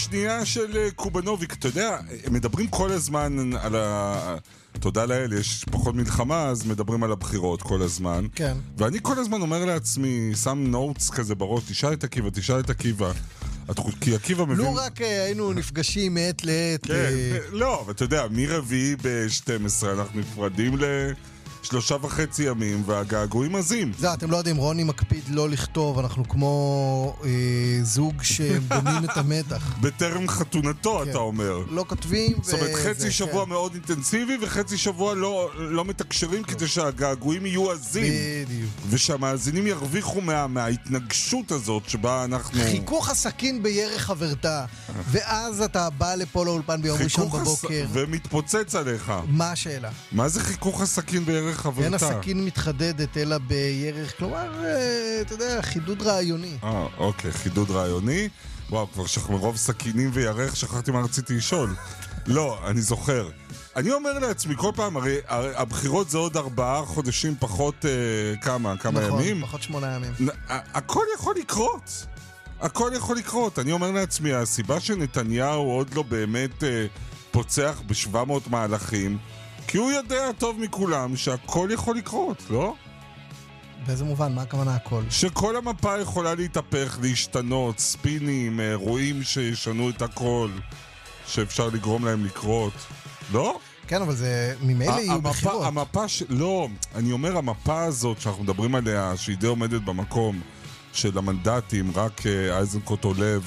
השנייה של קובנוביק, אתה יודע, מדברים כל הזמן על תודה לאל, יש פחות מלחמה, אז מדברים על הבחירות כל הזמן. כן. ואני כל הזמן אומר לעצמי, שם נוטס כזה בראש, תשאל את עקיבא. כי עקיבא מבין... לא רק היינו נפגשים מעת לעת. כן, לא, אבל אתה יודע, מרביעי ב-12 אנחנו נפרדים ל3.5 ימים, והגעגועים עזים. זה, אתם לא יודעים, רוני מקפיד לא לכתוב, אנחנו כמו זוג שבונים את המתח. בטרם חתונתו, אתה אומר. לא כותבים. זאת אומרת, חצי שבוע מאוד אינטנסיבי, וחצי שבוע לא מתקשרים כדי שהגעגועים יהיו עזים. בדיוק. ושהמאזינים ירוויחו מההתנגשות הזאת שבה אנחנו... חיכוך הסכין בירך חברתה, ואז אתה בא לפה לאולפן ביום ראשון בבוקר. ומתפוצץ עליך. מה השאלה? מה זה חיכוך הסכין בירך חברתה? אין הסכין מתחדדת, אלא בירך, כלומר, אתה יודע, חידוד רעיוני. אוקיי, חידוד רעיוני. וואו, כבר מרוב סכינים וירך שכחתי מה רציתי לשאול. לא, אני זוכר. אני אומר לעצמי כל פעם, הרי הבחירות זה עוד 4 חודשים פחות כמה ימים? נכון, פחות 8 ימים. הכל יכול לקרות. הכל יכול לקרות. אני אומר לעצמי, הסיבה שנתניהו עוד לא באמת פוצח ב700 מהלכים, כי הוא יודע טוב מכולם שהכל יכול לקרות, לא? באיזה מובן? מה הכוונה הכל? שכל המפה יכולה להתהפך, להשתנות, ספינים, אירועים שישנו את הכל, שאפשר לגרום להם לקרות, לא? כן, אבל זה ממילא יהיו בחירות. לא, אני אומר, המפה הזאת שאנחנו מדברים עליה, שהיא די עומדת במקום של המנדטים, רק איזנקוט עולה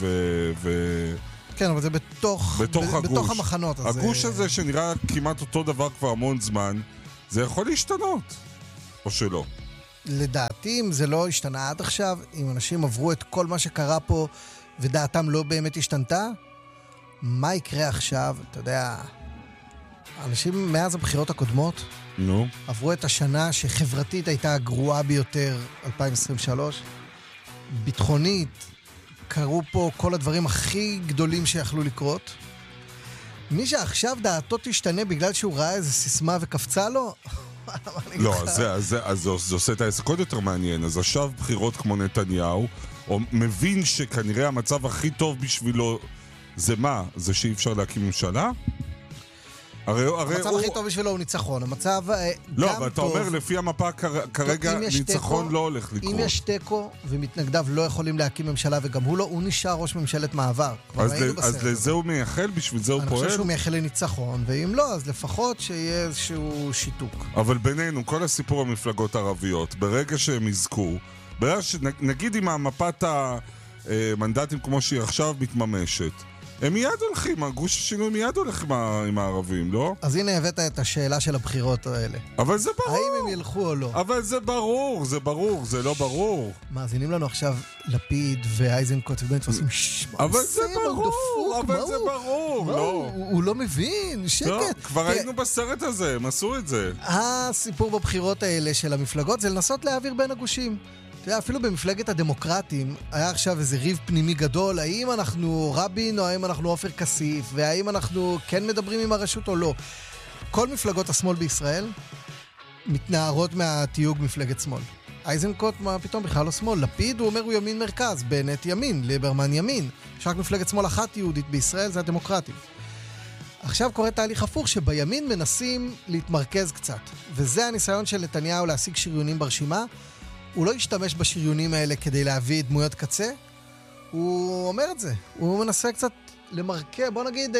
כן, אבל זה בתוך המחנות. הגוש הזה שנראה כמעט אותו דבר כבר המון זמן, זה יכול להשתנות, או שלא? לדעתי, אם זה לא השתנה עד עכשיו, אם אנשים עברו את כל מה שקרה פה ודעתם לא באמת השתנתה, מה יקרה עכשיו? אתה יודע, אנשים מאז הבחירות הקודמות עברו את השנה שחברתית הייתה הגרועה ביותר, 2023, ביטחונית, קרו פה כל הדברים הכי גדולים שיכלו לקרות. מי שעכשיו דעתו תשתנה בגלל שהוא ראה איזה סיסמה וקפצה לו, לא, אז זה עושה את העסק עוד יותר מעניין. אז עכשיו בחירות כמו נתניהו, או מבין שכנראה המצב הכי טוב בשבילו זה מה? זה שאי אפשר להקים ממשלה? המצב הכי טוב בשבילו הוא ניצחון. המצב לא, אבל אתה אומר לפי המפה כרגע ניצחון לא הולך לקרות. אם יש טקו ומתנגדיו לא יכולים להקים ממשלה וגם הוא לא, הוא נשאר ראש ממשלת מעבר. אז לזה הוא מייחל, בשביל זה הוא פועל? אני חושב שהוא מייחל לניצחון, ואם לא, אז לפחות שיהיה איזשהו שיתוק. אבל בינינו, כל הסיפור המפלגות הערביות, ברגע שהם יזכו, נגיד אם המפת המנדטים כמו שהיא עכשיו מתממשת, הם מיד הולכים, הגוש השינוי מיד הולך עם הערבים, לא? אז הנה הבאת את השאלה של הבחירות האלה. אבל זה ברור. האם הם ילכו או לא? אבל זה ברור, זה לא ברור. מאזינים לנו עכשיו לפיד ואייזנקוט ובנט עושים אבל זה ברור, לא. הוא לא מבין, שקט. לא, כבר היינו בסרט הזה, הם עשו את זה. הסיפור בבחירות האלה של המפלגות זה לנסות להעביר בין הגושים. אתה יודע, אפילו במפלגת הדמוקרטים היה עכשיו איזה ריב פנימי גדול, האם אנחנו רבין או האם אנחנו עופר כסיף, והאם אנחנו כן מדברים עם הרשות או לא. כל מפלגות השמאל בישראל מתנערות מהתיוג מפלגת שמאל. אייזנקוט מה פתאום בכלל לא שמאל, לפיד הוא אומר הוא ימין מרכז, בנט ימין, ליברמן ימין. יש רק מפלגת שמאל אחת יהודית בישראל, זה הדמוקרטים. עכשיו קורה תהליך הפוך שבימין מנסים להתמרכז קצת, וזה הניסיון של נתניהו להשיג שריונים ברשימה. הוא לא ישתמש בשריונים האלה כדי להביא דמויות קצה, הוא אומר את זה, הוא מנסה קצת למרכב, בוא נגיד,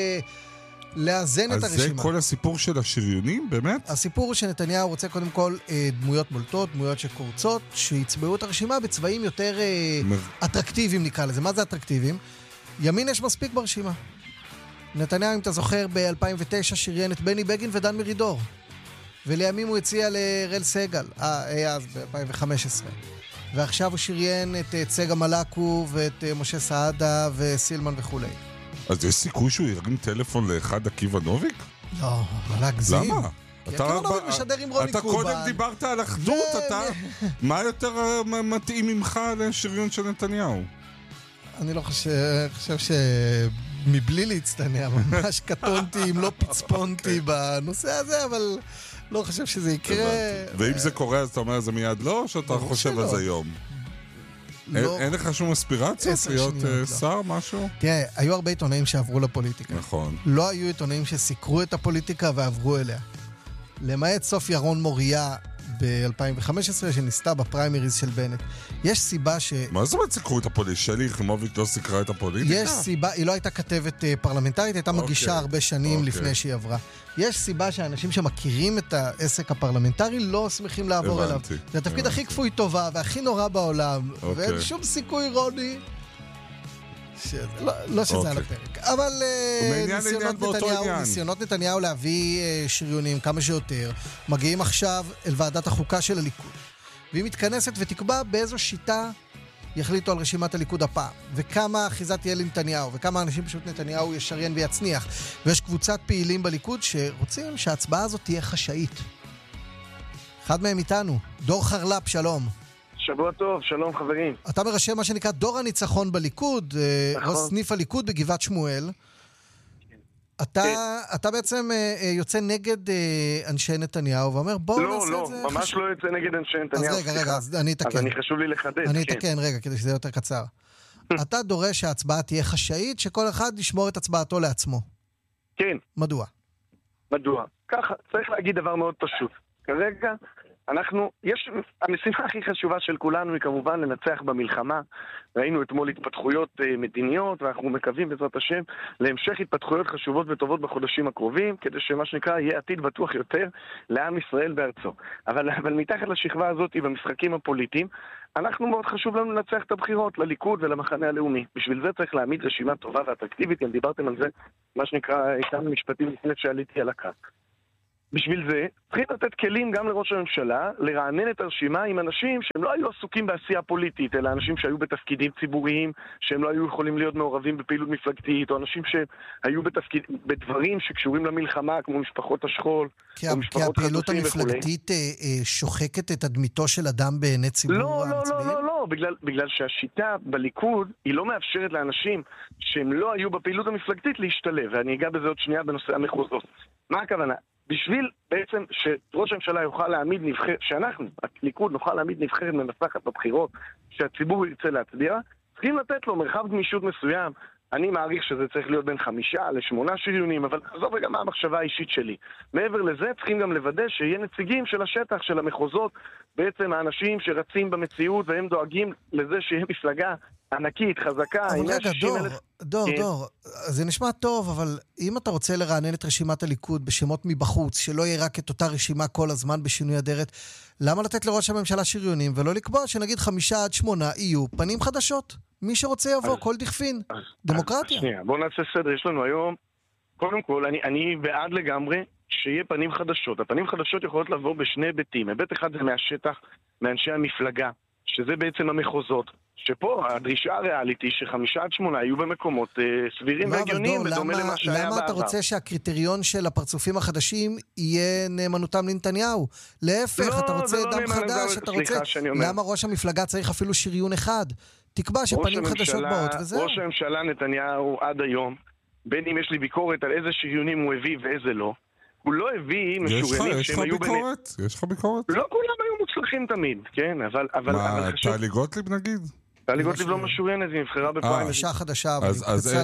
לאזן את הרשימה. אז זה כל הסיפור של השריונים, באמת? הסיפור הוא שנתניהו רוצה קודם כל דמויות בולטות, דמויות שקורצות, שיצבעו את הרשימה בצבעים יותר אטרקטיביים נקרא לזה. מה זה אטרקטיביים? ימין יש מספיק ברשימה. נתניהו, אם אתה זוכר, ב-2009 שריין את בני בגין ודן מרידור. ולימים הוא הציע לרל סגל, אז ב-2015. ועכשיו הוא שריין את צגה מלאקו ואת משה סעדה וסילמן וכו'. אז יש סיכוי שהוא ירים טלפון לאחד עקיבא נוביק? לא, לא להגזים. למה? כי עקיבא נוביק משדר עם רוני קובן. אתה קודם דיברת על אחדות, מה יותר מתאים ממך לשריון של נתניהו? אני לא חושב מבלי להצטנע, ממש קטונתי אם לא פצפונתי בנושא הזה, אבל לא חושב שזה יקרה. ואם זה קורה, אז אתה אומר זה מיד לא, או שאתה חושב על זה יום? אין לך שום אספירציות להיות שר, משהו? תראה, היו הרבה עיתונאים שעברו לפוליטיקה. נכון. לא היו עיתונאים שסיקרו את הפוליטיקה ועברו אליה. למעט סוף ירון מוריה ב-2015 שניסתה בפריימריז של בנט. יש סיבה מה זאת אומרת סיקרו את הפוליטיקה? שלי יחימוביץ' לא סיקרה את הפוליטיקה? יש סיבה, היא לא הייתה כתבת פרלמנטרית, הייתה מגישה הרבה שנים לפני שהיא עברה. יש סיבה שאנשים שמכירים את העסק הפרלמנטרי לא שמחים לעבור אליו. זה התפקיד הכי כפוי טובה והכי נורא בעולם, ואין שום סיכוי רוני לא שזה על הפרק. אבל ניסיונות נתניהו להביא שריונים כמה שיותר מגיעים עכשיו אל ועדת החוקה של הליכוד, והיא מתכנסת ותקבע באיזו שיטה יחליטו על רשימת הליכוד הפעם, וכמה אחיזה תהיה לנתניהו, וכמה אנשים פשוט נתניהו ישריין ויצניח. ויש קבוצת פעילים בליכוד שרוצים שההצבעה הזאת תהיה חשאית. אחד מהם איתנו, דור חרל"פ, שלום. שבוע טוב, שלום חברים. אתה מראשי מה שנקרא דור הניצחון בליכוד, ראש סניף הליכוד בגבעת שמואל. אתה בעצם יוצא נגד אנשי נתניהו ואומר בואו נעשה את זה. לא, ממש לא יוצא נגד אנשי נתניהו. אז רגע, אז אני אתקן. אז אני חשוב לי לחדד. אני אתקן רגע, כדי שזה יותר קצר. אתה דורש שההצבעה תהיה חשאית, שכל אחד ישמור את הצבעתו לעצמו. כן. מדוע? ככה, צריך להגיד דבר מאוד פשוט. כרגע המשימה הכי חשובה של כולנו היא כמובן לנצח במלחמה. ראינו אתמול התפתחויות מדיניות, ואנחנו מקווים בעזרת השם להמשך התפתחויות חשובות וטובות בחודשים הקרובים, כדי שמה שנקרא יהיה עתיד בטוח יותר לעם ישראל בארצו. אבל מתחת לשכבה הזאת במשחקים הפוליטיים, מאוד חשוב לנו לנצח את הבחירות לליכוד ולמחנה הלאומי. בשביל זה צריך להעמיד רשימה טובה ואטרקטיבית, גם דיברתם על זה, מה שנקרא כמה משפטים לפני שעליתי על הקו. בשביל זה צריכים לתת כלים גם לראש הממשלה לרענן את הרשימה עם אנשים שהם לא היו עסוקים בעשייה פוליטית, אלא אנשים שהיו בתפקידים ציבוריים, שהם לא היו יכולים להיות מעורבים בפעילות מפלגתית, או אנשים שהיו בדברים שקשורים למלחמה, כמו משפחות השכול, או משפחות חטופים וכו'. כי הפעילות המפלגתית שוחקת את תדמיתו של אדם בעיני ציבור המצביעים? לא, בגלל שהשיטה בליכוד היא לא מאפשרת לאנשים שהם לא היו בפעילות המפלגתית להשתלב, ואני אגע בזה עוד שנייה בנושא המחוזות. מה הכוונה? בשביל בעצם שראש הממשלה יוכל להעמיד נבחרת, שאנחנו, הליכוד, נוכל להעמיד נבחרת מנצחת בבחירות, שהציבור ירצה להצביע, צריכים לתת לו מרחב גמישות מסוים. אני מעריך שזה צריך להיות בין 5 ל8 שריונים, אבל עזוב רגע מה המחשבה האישית שלי. מעבר לזה צריכים גם לוודא שיהיה נציגים של השטח, של המחוזות, בעצם האנשים שרצים במציאות והם דואגים לזה שיהיה מפלגה ענקית, חזקה. אבל רגע, דור, זה נשמע טוב, אבל אם אתה רוצה לרענן את רשימת הליכוד בשמות מבחוץ, שלא יהיה רק את אותה רשימה כל הזמן בשינוי אדרת, למה לתת לראש הממשלה שריונים ולא לקבוע שנגיד 5 עד 8 יהיו פנים חדשות? מי שרוצה יבוא, כל דכפין. דמוקרטיה. שנייה, בואו נעשה סדר. יש לנו היום, קודם כל, אני בעד לגמרי שיהיה פנים חדשות. הפנים חדשות יכולות לבוא בשני היבטים. היבט אחד זה מהשטח, מאנשי המפלגה, שזה בעצם המחוזות. שפה הדרישה הריאלית היא ש5 עד 8 היו במקומות סבירים והגיוניים, בדומה למה שהיה בעבר. למה אתה רוצה שהקריטריון של הפרצופים החדשים יהיה נאמנותם לנתניהו? להפך, אתה רוצה דם חדש, אתה רוצה... למה ראש המפלגה צריך אפילו שריון אחד? תקבע שפנים חדשות באות וזהו. ראש הממשלה נתניהו עד היום, בין אם יש לי ביקורת על איזה שריונים הוא הביא ואיזה לא, הוא לא הביא משוריינים שהם היו ביניהם. יש לך ביקורת? לא כולם היו מוצלחים תמיד, כן, אבל חשוב... טלי גוטליב נגיד? טלי גוטליב לא משוריינת, היא נבחרה בפריימריז. אישה חדשה, אז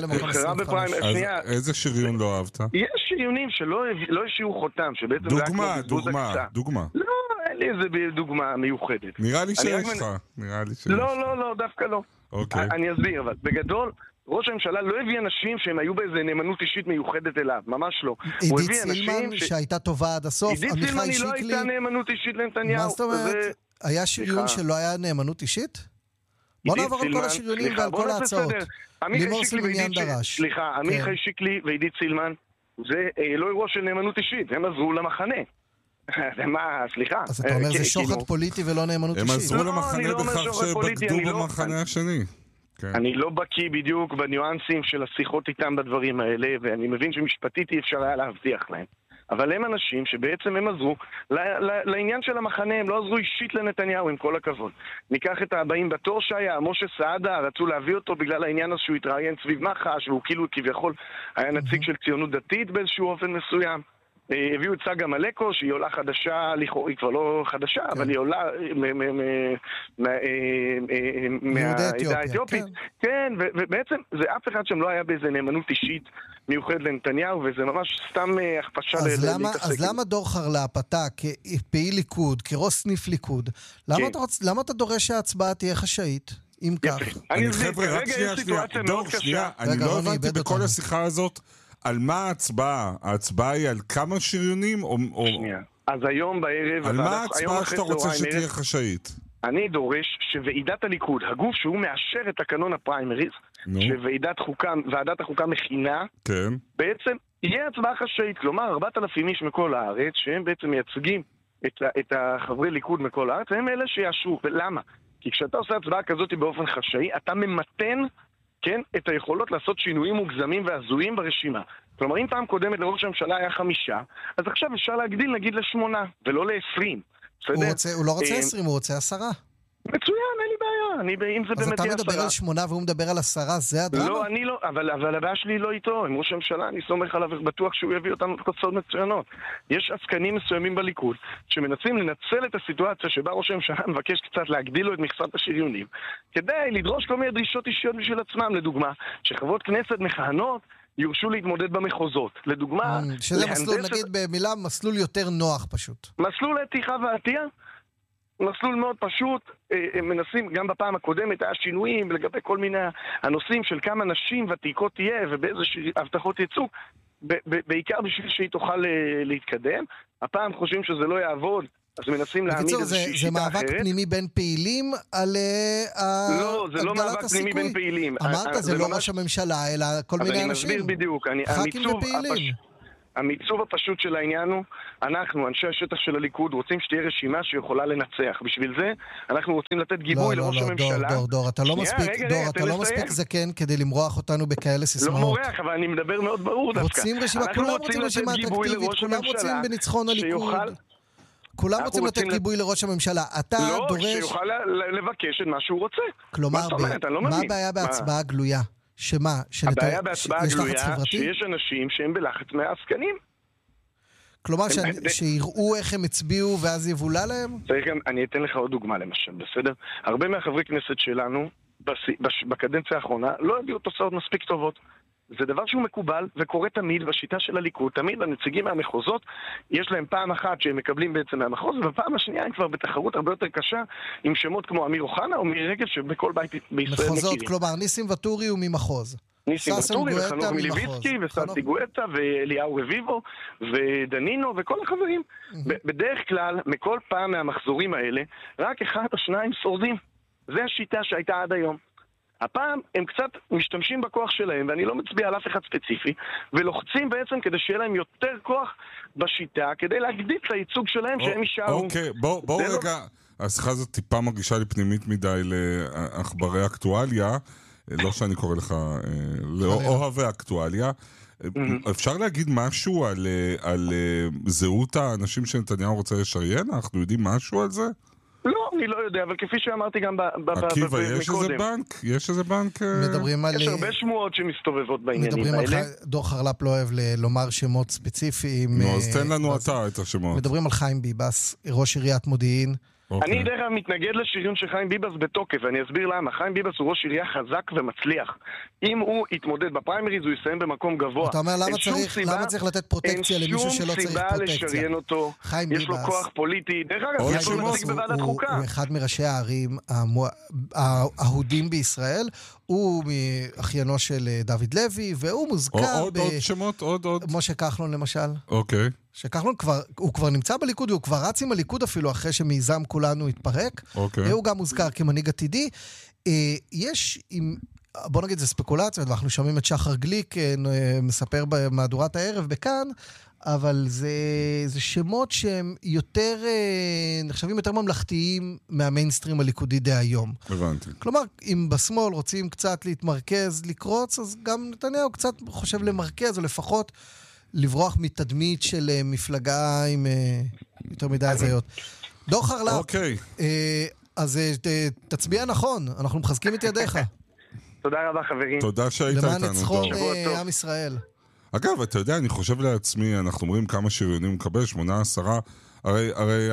איזה שריון לא אהבת? יש שריונים שלא השאירו חותם, שבעצם... דוגמה. לא, אין לי איזה דוגמה מיוחדת. נראה לי שיש לך. לא, דווקא לא. אני אסביר, אבל בגדול... ראש הממשלה לא הביא אנשים שהם היו באיזה נאמנות אישית מיוחדת אליו, ממש לא. עידית סילמן שהייתה טובה עד הסוף, עידית סילמן היא לא הייתה נאמנות אישית לנתניהו. מה זאת אומרת? היה שריון שלא היה נאמנות אישית? בוא נעבור על כל השריונים ועל כל ההצעות. לימור סילמניאן דרש. סליחה, עמיחי שיקלי ועידית סילמן זה לא אירוע של נאמנות אישית, הם עזרו למחנה. מה, סליחה. אז אתה אומר זה שוחד פוליטי ולא נאמנות אישית. הם עזרו למחנה בכך שבגדו במחנה השני. אני לא בקיא בדיוק בניואנסים של השיחות איתם בדברים האלה, ואני מבין שמשפטית אי אפשר היה להבטיח להם. אבל הם אנשים שבעצם הם עזרו לעניין של המחנה, הם לא עזרו אישית לנתניהו, עם כל הכבוד. ניקח את הבאים בתור שהיה, משה סעדה, רצו להביא אותו בגלל העניין הזה שהוא התראיין סביב מח"ש, והוא כאילו כביכול היה נציג של ציונות דתית באיזשהו אופן מסוים. הביאו את סגה מלקו, שהיא עולה חדשה, היא כבר לא חדשה, אבל היא עולה מהעדה האתיופית. כן, ובעצם זה אף אחד שם לא היה באיזה נאמנות אישית מיוחד לנתניהו, וזה ממש סתם הכפשה להתעסק. אז למה דור חרל"פ, אתה כפעיל ליכוד, כראש סניף ליכוד, למה אתה דורש שההצבעה תהיה חשאית? אם כך. אני חבר'ה, רק שנייה, אני לא הבנתי בכל השיחה הזאת על מה ההצבעה? ההצבעה היא על כמה שריונים? שנייה. אז היום בערב... על מה ההצבעה שאתה רוצה שתהיה חשאית? אני דורש שוועידת הליכוד, הגוף שהוא מאשר את תקנון הפריימריז, שוועדת החוקה מכינה, בעצם יהיה הצבעה חשאית. כלומר, 4,000 איש מכל הארץ, שהם בעצם מייצגים את החברי ליכוד מכל הארץ, הם אלה שיאשרו. ולמה? כי כשאתה עושה הצבעה כזאת באופן חשאי, אתה ממתן, כן, את היכולות לעשות שינויים מוגזמים והזויים ברשימה. כלומר, אם פעם קודמת לראש הממשלה היה 5, אז עכשיו אפשר להגדיל נגיד ל8, ולא ל20. הוא לא רוצה 20, הוא רוצה 10. מצוין, אין לי בעיה. אם זה אז אתה מדבר על 8 והוא מדבר על 10, זה הדרמה? לא, אני לא, אבל הבעיה שלי לא איתו. עם ראש הממשלה אני סומך עליו ובטוח שהוא יביא אותנו לתוצאות מצוינות. יש עסקנים מסוימים בליכוד שמנסים לנצל את הסיטואציה שבה ראש הממשלה מבקש קצת להגדיל לו את מכסת השריונים, כדי לדרוש כל מיני דרישות אישיות בשביל עצמם. לדוגמה, שחברות כנסת מכהנות יורשו להתמודד במחוזות. לדוגמה, שזה מסלול, נגיד במילה, מסלול יותר נוח פשוט. מסלול אתיחה ועטייה. מסלול מאוד פשוט, מנסים, גם בפעם הקודמת היה שינויים לגבי כל מיני הנושאים של כמה נשים ותיקות תהיה ובאיזה הבטחות ייצוג, בעיקר בשביל שהיא תוכל להתקדם. הפעם חושבים שזה לא יעבוד, אז מנסים להעמיד איזושהי שיטה אחרת. זה מאבק פנימי בין פעילים על לא, זה לא מאבק פנימי בין פעילים. אמרת, זה לא ראש הממשלה, אלא כל מיני אנשים. אני מסביר בדיוק. ח"כים ופעילים. המיצוב הפשוט של העניין הוא, אנחנו, אנשי השטח של הליכוד, רוצים שתהיה רשימה שיכולה לנצח. בשביל זה, אנחנו רוצים לתת גיבוי לראש הממשלה. דור, אתה לא מספיק זקן כדי למרוח אותנו בכאלה סיסמאות. לא מורח, אבל אני מדבר מאוד ברור דווקא. רוצים רשימה, כולם רוצים רשימה אטרקטיבית, כולם רוצים בניצחון הליכוד. כולם רוצים לתת גיבוי לראש הממשלה. אתה דורש... לא, שיוכל לבקש את מה שהוא רוצה. כלומר, מה הבעיה בהצבעה גלויה? שמה? הבעיה בהצבעה גלויה שיש אנשים שהם בלחץ מהעסקנים. כלומר, שיראו איך הם הצביעו ואז יבולה להם? אני אתן לך עוד דוגמה למשל, בסדר? הרבה מהחברי כנסת שלנו בקדנציה האחרונה לא הביאו תוצאות מספיק טובות. זה דבר שהוא מקובל וקורה תמיד בשיטה של הליכוד. תמיד הנציגים מהמחוזות, יש להם פעם אחת שהם מקבלים בעצם מהמחוז, ובפעם השנייה הם כבר בתחרות הרבה יותר קשה עם שמות כמו אמיר אוחנה או מירי רגב שבכל בית בישראל מכירים. מחוזות, כלומר ניסים וטורי הוא ממחוז. ניסים וטורי וחנוך מלביצקי וסטי גואטה ואליהו רביבו ודנינו וכל החברים. בדרך כלל, מכל פעם מהמחזורים האלה, רק 1 או 2 שורדים. זה השיטה שהייתה עד היום. הפעם הם קצת משתמשים בכוח שלהם, ואני לא מצביע על אף אחד ספציפי, ולוחצים בעצם כדי שיהיה להם יותר כוח בשיטה, כדי להגדיל את הייצוג שלהם שהם יישארו. אוקיי, בואו רגע, השיחה הזאת טיפה מרגישה לי פנימית מדי לאחברי אקטואליה, לא שאני קורא לך לאוהבי אקטואליה. אפשר להגיד משהו על זהות האנשים שנתניהו רוצה לשריין? אנחנו יודעים משהו על זה? לא, אני לא יודע, אבל כפי שאמרתי גם מקודם. עקיבא, יש איזה בנק? יש איזה בנק? יש הרבה שמועות שמסתובבות בעניינים האלה. דור חרל"פ לא אוהב לומר שמות ספציפיים. נו, אז תן לנו אתה את השמות. מדברים על חיים ביבס, ראש עיריית מודיעין. אני דרך כלל מתנגד לשריון של חיים ביבס בתוקף, ואני אסביר למה. חיים ביבס הוא ראש עירייה חזק ומצליח. אם הוא יתמודד בפריימריז, הוא יסיים במקום גבוה. אתה אומר, למה צריך לתת פרוטקציה למישהו שלא צריך פרוטקציה? אין שום סיבה לשריין אותו, יש לו כוח פוליטי. דרך אגב, יש לו נציג בוועדת חוקה. הוא אחד מראשי הערים האהודים בישראל, הוא מאחיינו של דוד לוי, והוא מוזכר עוד שמות, עוד. משה כחלון למשל. אוקיי. שכחלון הוא כבר נמצא בליכוד, והוא כבר רץ עם הליכוד אפילו אחרי שמיזם כולנו התפרק. הוא גם מוזכר כמנהיג עתידי. יש, בוא נגיד, זה ספקולציות, ואנחנו שומעים את שחר גליק מספר במהדורת הערב בכאן, אבל זה שמות שהם יותר, נחשבים יותר ממלכתיים מהמיינסטרים הליכודי דהיום. הבנתי. כלומר, אם בשמאל רוצים קצת להתמרכז, לקרוץ, אז גם נתניהו קצת חושב למרכז, או לפחות לברוח מתדמית של מפלגה עם יותר מדי הזיות. דור חרל"פ. אוקיי. אז תצביע נכון, אנחנו מחזקים את ידיך. תודה רבה חברים. תודה שהיית איתנו. למען ניצחון עם ישראל. אגב, אתה יודע, אני חושב לעצמי, אנחנו אומרים כמה שריונים מקבל, 8-10, הרי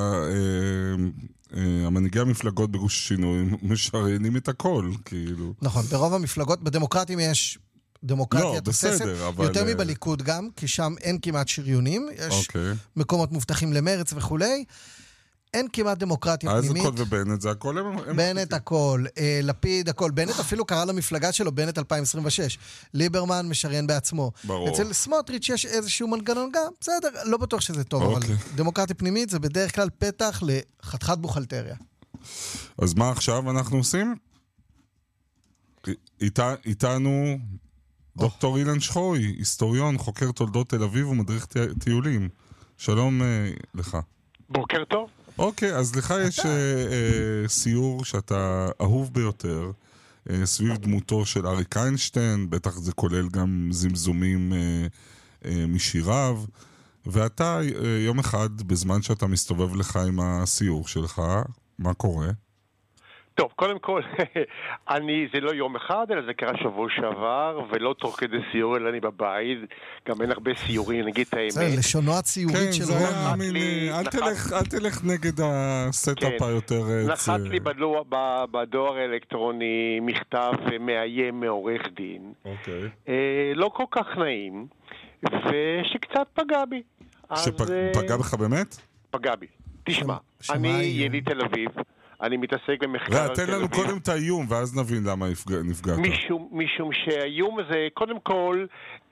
המנהיגי המפלגות בגוש השינוי משריינים את הכל, כאילו. נכון, ברוב המפלגות, בדמוקרטים יש דמוקרטיה תוססת, יותר מבליכוד גם, כי שם אין כמעט שריונים, יש מקומות מובטחים למרץ וכולי, אין כמעט דמוקרטיה פנימית. אז הכל ובנט, זה הכל הם... בנט הכל, לפיד הכל. בנט אפילו קרא למפלגה שלו בנט 2026. ליברמן משריין בעצמו. ברור. אצל סמוטריץ' יש איזשהו מנגנון גם, בסדר, לא בטוח שזה טוב, אבל דמוקרטיה פנימית זה בדרך כלל פתח לחתיכת בוכלטריה. אז מה עכשיו אנחנו עושים? איתנו דוקטור אילן שחורי, היסטוריון, חוקר תולדות תל אביב ומדריך טיולים. שלום לך. בוקר טוב. אוקיי, אז לך יש סיור שאתה אהוב ביותר, סביב דמותו של אריק איינשטיין, בטח זה כולל גם זמזומים משיריו, ואתה יום אחד, בזמן שאתה מסתובב לך עם הסיור שלך, מה קורה? טוב, קודם כל, זה לא יום אחד, אלא זה קרה שבוע שעבר, ולא תוך כדי סיור, אלא אני בבית, גם אין הרבה סיורים, נגיד את האמת. זה לשונו הציורית של רוני. אל תלך נגד הסטאפ היותר... נחת לי בדואר האלקטרוני מכתב מאיים מעורך דין. לא כל כך נעים, ושקצת פגע בי. שפגע בך באמת? פגע בי. תשמע, אני יליד תל אביב, אני מתעסק במחקר על תל אביב. תן לנו קודם את האיום, ואז נבין למה נפגעת. משום שהאיום הזה, קודם כל,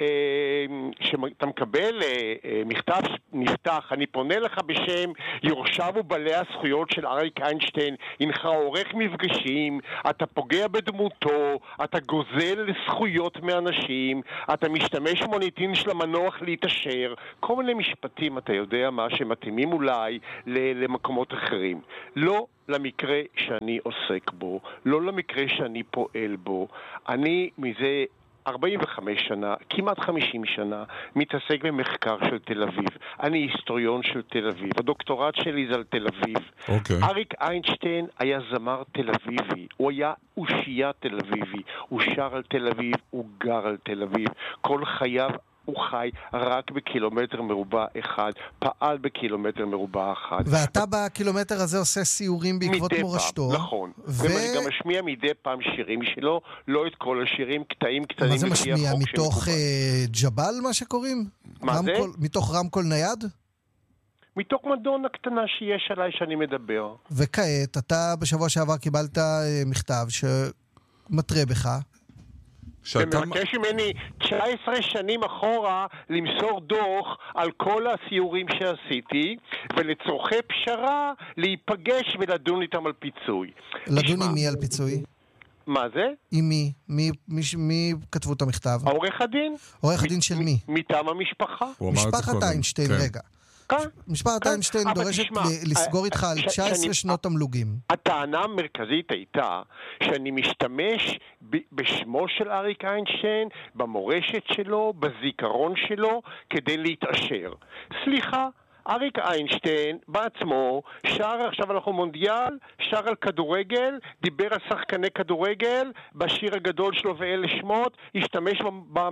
שאתה מקבל מכתב נפתח, אני פונה לך בשם יורשיו ובעלי הזכויות של אריק איינשטיין, הנך עורך מפגשים, אתה פוגע בדמותו, אתה גוזל זכויות מאנשים, אתה משתמש מוניטין של המנוח להתאשר, כל מיני משפטים, אתה יודע מה, שמתאימים אולי למקומות אחרים. לא למקרה שאני עוסק בו, לא למקרה שאני פועל בו. אני מזה 45 שנה, כמעט 50 שנה, מתעסק במחקר של תל אביב. אני היסטוריון של תל אביב. הדוקטורט שלי זה על תל אביב. אריק איינשטיין היה זמר תל אביבי. הוא היה אושייה תל אביבי. הוא שר על תל אביב, הוא גר על תל אביב. כל חייו הוא חי רק בקילומטר מרובע אחד, פעל בקילומטר מרובע אחד. ואתה בקילומטר הזה עושה סיורים בעקבות מורשתו. נכון. ואני גם משמיע מדי פעם שירים שלו, לא את כל השירים, קטעים קטנים. מה זה משמיע? מתוך ג'בל מה שקוראים? מה זה? מתוך רמקול נייד? מתוך מדונה קטנה שיש עליי שאני מדבר. וכעת, אתה בשבוע שעבר קיבלת מכתב שמטרה בך. ומבקש ממני 19 שנים אחורה למסור דוח על כל הסיורים שעשיתי, ולצורכי פשרה להיפגש ולדון איתם על פיצוי. לדון עם מי על פיצוי? מה זה? עם מי? מי כתבו את המכתב? העורך הדין. עורך הדין של מי? מטעם המשפחה. משפחת איינשטיין, רגע. משפחת איינשטיין דורשת לסגור איתך על 19 שנות תמלוגים. הטענה המרכזית הייתה שאני משתמש בשמו של אריק איינשטיין, במורשת שלו, בזיכרון שלו, כדי להתעשר. סליחה, אריק איינשטיין בעצמו שר, עכשיו אנחנו מונדיאל, שר על כדורגל, דיבר על שחקני כדורגל, בשיר הגדול שלו ואלה שמות, השתמש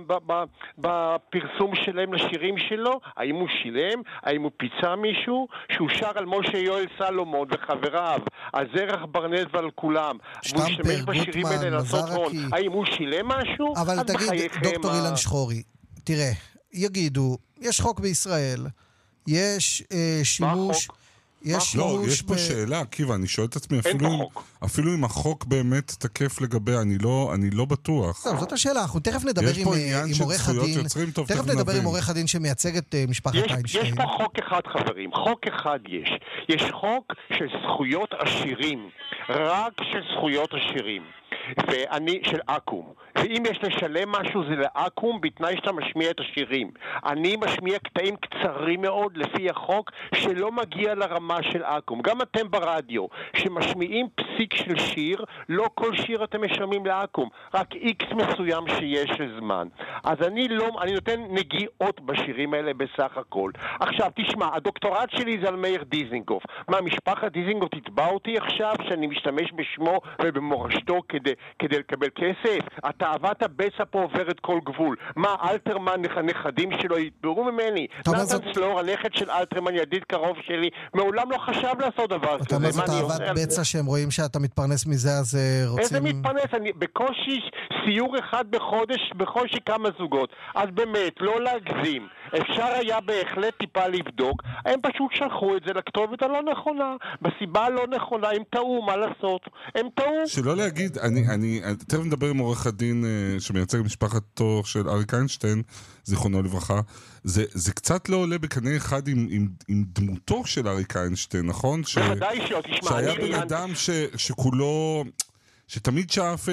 בפרסום שלהם לשירים שלו. האם הוא שילם? האם הוא פיצה מישהו? שהוא שר על משה יואל סלומון וחבריו, על זרח ברנט ועל כולם, והוא השתמש בשירים האלה לעשות הון. האם הוא שילם משהו? אבל תגיד, דוקטור אילן שחורי, תראה, יגידו, יש חוק בישראל, יש שימוש... לא, יש פה שאלה, קיבה, אני שואל את עצמי, אפילו אם החוק באמת תקף לגבי, אני לא בטוח. זאת השאלה, אנחנו תכף נדבר עם עורך הדין, תכף נדבר עם עורך הדין שמייצג את משפחת איינשטיין. יש פה חוק אחד, חברים, חוק אחד יש. יש חוק של זכויות עשירים, רק של זכויות עשירים. של אקום. ואם יש לשלם משהו זה לאקום בתנאי שאתה משמיע את השירים. אני משמיע קטעים קצרים מאוד לפי החוק שלא מגיע לרמה של אקום. גם אתם ברדיו שמשמיעים פסיק של שיר, לא כל שיר אתם משלמים לאקום, רק איקס מסוים שיש לזמן. אז אני נותן נגיעות בשירים האלה בסך הכל. עכשיו תשמע, הדוקטורט שלי זה על מאיר דיזנגוף. מה, משפחת דיזנגוף תתבע אותי עכשיו שאני משתמש בשמו ובמורשתו כדי כדי לקבל כסף? התאוות הבצע פה עוברת כל גבול. מה, אלתרמן, הנכדים שלו יתברו ממני? נתן צלור, הנכד של אלתרמן, ידיד קרוב שלי, מעולם לא חשב לעשות דבר כזה. אתה אומר זאת תאוות בצע שהם רואים שאתה מתפרנס מזה, אז רוצים... איזה מתפרנס? אני בקושי סיור אחד בחודש, בקושי כמה זוגות. אז באמת, לא להגזים. אפשר היה בהחלט טיפה לבדוק. הם פשוט שלחו את זה לכתובת הלא נכונה, בסיבה הלא נכונה. הם טעו, מה לעשות? הם טעו. שלא להגיד, אני תכף מדבר עם עורך הדין שמייצג משפחתו של אריק איינשטיין, זיכרונו לברכה. זה קצת לא עולה בקנה אחד עם דמותו של אריק איינשטיין, נכון? בוודאי שלא, תשמע. שהיה בן אדם שכולו, שתמיד שאף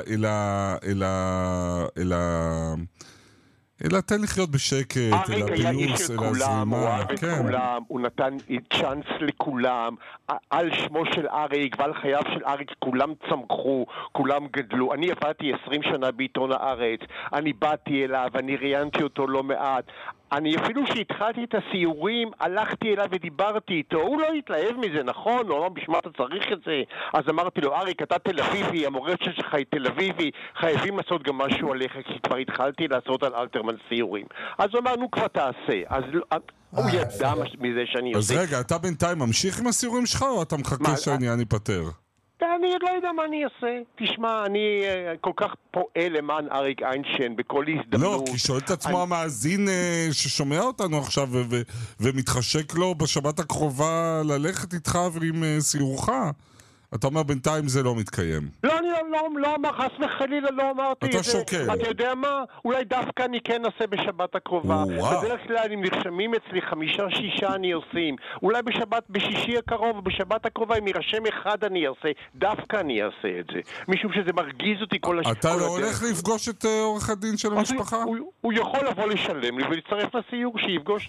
אלא תן לחיות בשקט, אריק היה איש של כולם, הוא אוהב את כולם, הוא נתן צ'אנס לכולם, על שמו של אריק ועל חייו של אריק כולם צמחו, כולם גדלו. אני עבדתי 20 שנה בעיתון הארץ, אני באתי אליו, אני ראיינתי אותו לא מעט. אני אפילו שהתחלתי את הסיורים, הלכתי אליו ודיברתי איתו, הוא לא התלהב מזה, נכון? הוא אמר, בשביל אתה צריך את זה? אז אמרתי לו, אריק, אתה תל אביבי, המורשת שלך היא תל אביבי, חייבים לעשות גם משהו עליך, כי כבר התחלתי לעשות על אלתרמן סיורים. אז הוא אמר, נו כבר תעשה. אז הוא ידע מזה שאני עושה. אז רגע, אתה בינתיים ממשיך עם הסיורים שלך, או אתה מחכה שהעניין ייפטר? אני עוד לא יודע מה אני אעשה. תשמע, אני כל כך פועל למען אריק איינשטיין בכל הזדמנות. לא, כי שואל את עצמו המאזין ששומע אותנו עכשיו ומתחשק לו בשבת הקרובה ללכת איתך ועם סיורך. אתה אומר בינתיים זה לא מתקיים. לא, אני לא אמר, חס וחלילה לא אמרתי. אתה שוקל. אתה יודע מה? אולי דווקא אני כן אעשה בשבת הקרובה. בדרך כלל אם נרשמים אצלי 5-6 אני עושים. אולי בשישי הקרוב, בשבת הקרובה אם ירשם אחד אני אעשה. דווקא אני אעשה את זה. משום שזה מרגיז אותי כל השבוע. אתה לא הולך לפגוש את עורך הדין של המשפחה? הוא יכול לבוא לשלם לי ולהצטרף לסיור שיפגוש.